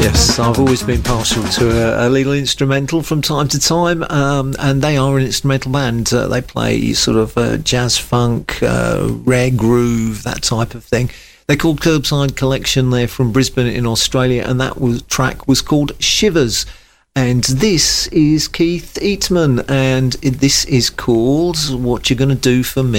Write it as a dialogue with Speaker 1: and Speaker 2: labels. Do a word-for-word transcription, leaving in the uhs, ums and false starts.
Speaker 1: Yes, I've always been partial to a, a little instrumental from time to time, um, and they are an instrumental band. Uh, they play sort of uh, jazz funk, uh, rare groove, that type of thing. They're called Curbside Collection. They're from Brisbane in Australia, and that was, track was called Shivers. And this is Keith Eatman, and this is called What You're Gonna Do For Me.